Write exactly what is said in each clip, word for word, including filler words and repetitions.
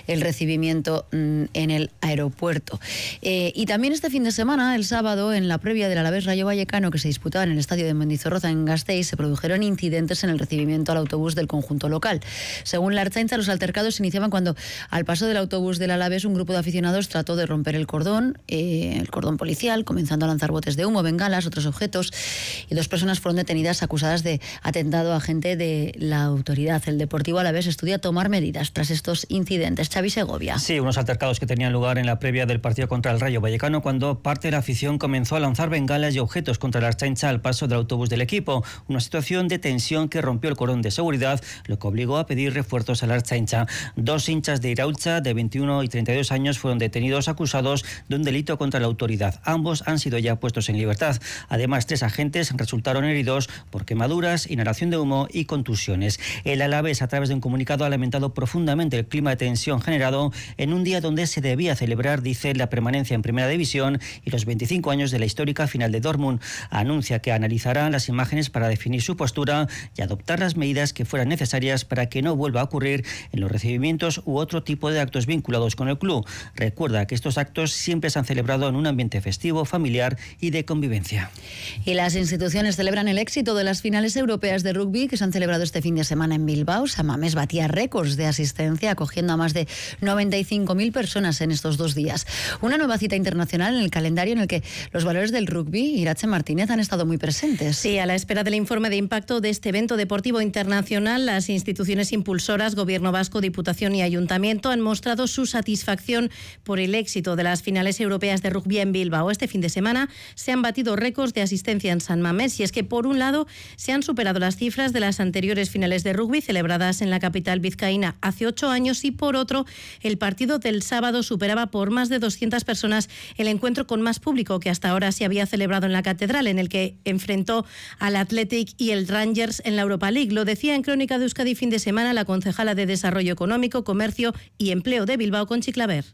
el recibimiento mmm, en el aeropuerto. Eh, y también este fin de semana, el sábado, en la previa del Alavés Rayo Vallecano, que se disputaba en el estadio de Mendizorroza en Gasteiz, se produjeron incidentes en el recibimiento al autobús del conjunto local. Según la Ertzaintza, los altercados se iniciaban cuando, al paso del autobús del Alavés, un grupo de aficionados trató de romper el cordón, eh, el cordón policial, comenzando a lanzar botes de humo, bengalas, otros objetos, y dos personas fueron detenidas acusadas de atentado a agente de la autoridad. El Deportivo Alavés estudia tomar medidas tras estos incidentes. Xavi Segovia. Sí, unos altercados que tenían lugar en la previa del partido contra el Rayo Vallecano, cuando parte de la afición comenzó a lanzar bengalas y objetos contra la Ertzaintza al paso del autobús del equipo. Una situación de tensión que rompió el cordón de seguridad, lo que obligó a pedir refuerzos a la Ertzaintza. Dos hinchas de Iraultza, de veintiuno y treinta y dos años, fueron detenidos acusados de un delito contra la autoridad. Ambos han sido ya puestos en libertad. Además, tres agentes resultaron heridos por quemaduras, inhalación de humo y contusiones. El Alavés, a través de un comunicado, ha lamentado profundamente el clima de tensión generado en un día donde se debía celebrar, dice, la permanencia en Primera División y los veinticinco años de la histórica final de Dortmund. Anuncia que analizará las imágenes para definir su postura y adoptar las medidas que fueran necesarias para que no vuelva a ocurrir en los recibimientos u otro tipo de actos vinculados con el club. Recuerda que estos actos siempre se han celebrado en un ambiente festivo, familiar y de convivencia. Y las instituciones celebran el éxito de las finales europeas de rugby que se han celebrado este fin de semana en Bilbao. San Mamés batía récords de asistencia, acogiendo a más de noventa y cinco mil personas en estos dos días. Una nueva cita internacional en el calendario en el que los valores del rugby, Irache Martínez, han estado muy presentes. Sí, a la espera del informe de impacto de este evento deportivo internacional, las instituciones impulsoras, Gobierno Vasco, Diputación y Ayuntamiento, han mostrado su satisfacción por el éxito de las finales europeas de rugby en Bilbao. Este fin de semana se han batido récords de asistencia en San Mamés, y es que, por un lado, se han superado las cifras de las anteriores finales de rugby celebradas en la capital vizcaína hace ocho años, y por otro, el partido del sábado superaba por más de doscientas personas el encuentro con más público que hasta ahora se había celebrado en la Catedral, en el que enfrentó al Athletic y el Rangers en la Europa League. Lo decía en Crónica de Euskadi fin de semana la concejala de Desarrollo Económico, Comercio y Empleo de Bilbao, Conchi Claver.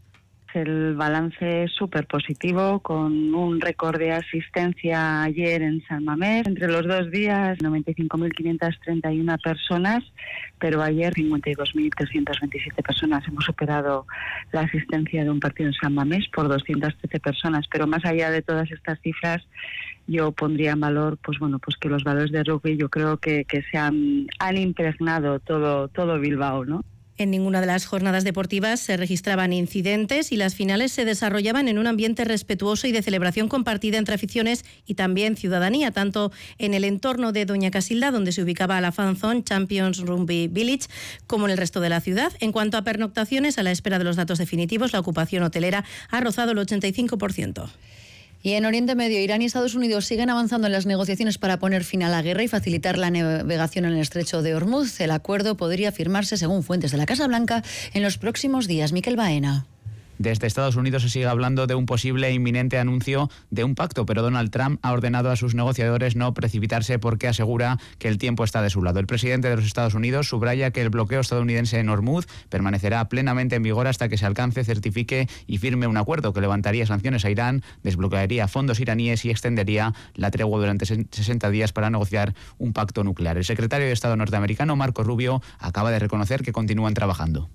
El balance es súper positivo, con un récord de asistencia ayer en San Mamés. Entre los dos días, noventa y cinco mil quinientas treinta y una personas, pero ayer cincuenta y dos mil trescientas veintisiete personas. Hemos superado la asistencia de un partido en San Mamés por doscientas trece personas. Pero más allá de todas estas cifras, yo pondría en valor, pues bueno, pues que los valores de rugby, yo creo que, que se han, han impregnado todo, todo Bilbao, ¿no? En ninguna de las jornadas deportivas se registraban incidentes y las finales se desarrollaban en un ambiente respetuoso y de celebración compartida entre aficiones y también ciudadanía, tanto en el entorno de Doña Casilda, donde se ubicaba la Fan Zone Champions Rugby Village, como en el resto de la ciudad. En cuanto a pernoctaciones, a la espera de los datos definitivos, la ocupación hotelera ha rozado el ochenta y cinco por ciento. Y en Oriente Medio, Irán y Estados Unidos siguen avanzando en las negociaciones para poner fin a la guerra y facilitar la navegación en el estrecho de Hormuz. El acuerdo podría firmarse, según fuentes de la Casa Blanca, en los próximos días. Miquel Baena. Desde Estados Unidos se sigue hablando de un posible e inminente anuncio de un pacto, pero Donald Trump ha ordenado a sus negociadores no precipitarse porque asegura que el tiempo está de su lado. El presidente de los Estados Unidos subraya que el bloqueo estadounidense en Hormuz permanecerá plenamente en vigor hasta que se alcance, certifique y firme un acuerdo que levantaría sanciones a Irán, desbloquearía fondos iraníes y extendería la tregua durante sesenta días para negociar un pacto nuclear. El secretario de Estado norteamericano, Marco Rubio, acaba de reconocer que continúan trabajando.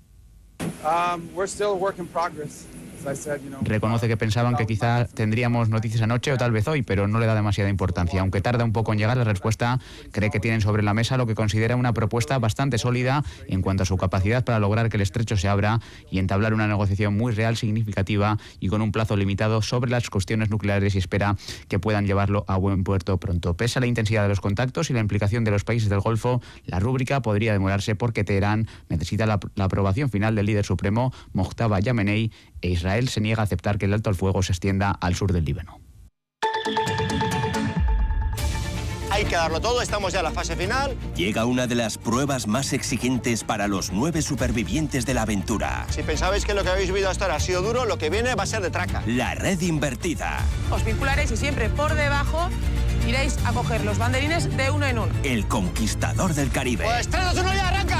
Reconoce que pensaban que quizá tendríamos noticias anoche o tal vez hoy, pero no le da demasiada importancia. Aunque tarda un poco en llegar la respuesta, cree que tienen sobre la mesa lo que considera una propuesta bastante sólida en cuanto a su capacidad para lograr que el estrecho se abra y entablar una negociación muy real, significativa y con un plazo limitado sobre las cuestiones nucleares, y espera que puedan llevarlo a buen puerto pronto. Pese a la intensidad de los contactos y la implicación de los países del Golfo, la rúbrica podría demorarse porque Teherán necesita la, la aprobación final del líder supremo, Mojtaba Yamenei, e Israel se niega a aceptar que el alto al fuego se extienda al sur del Líbano. Hay que darlo todo, estamos ya en la fase final. Llega una de las pruebas más exigentes para los nueve supervivientes de la aventura. Si pensabais que lo que habéis vivido hasta ahora ha sido duro, lo que viene va a ser de traca. La red invertida. Os vincularéis y siempre por debajo iréis a coger los banderines de uno en uno. El conquistador del Caribe. Pues tres, dos, uno y arranca.